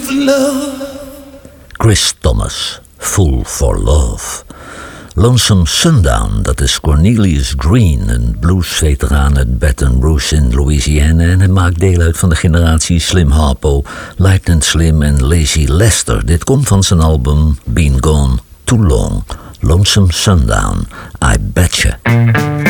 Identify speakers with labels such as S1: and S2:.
S1: for love.
S2: Chris Thomas, Fool for Love. Lonesome Sundown, dat is Cornelius Green, een bluesveteraan uit Baton Rouge in Louisiana, en hij maakt deel uit van de generatie Slim Harpo, Lightning Slim en Lazy Lester. Dit komt van zijn album Been Gone Too Long. Lonesome Sundown, I Betcha.